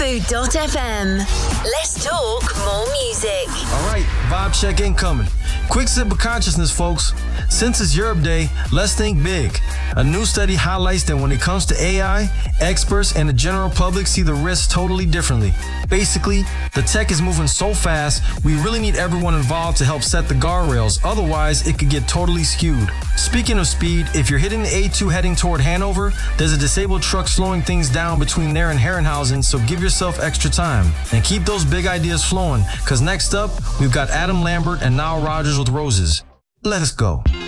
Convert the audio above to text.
Food.fm. Let's talk more music. All right, vibe check incoming. Quick sip of consciousness, folks. Since it's Europe Day, let's think big. A new study highlights that when it comes to AI, experts and the general public see the risks totally differently. Basically, the tech is moving so fast, we really need everyone involved to help set the guardrails. Otherwise, it could get totally skewed. Speaking of speed, if you're hitting the A2 heading toward Hanover, there's a disabled truck slowing things down between there and Herrenhausen, so give yourself extra time. And keep those big ideas flowing, because next up, we've got Adam Lambert and Nile Rodgers with Roses. Let us go.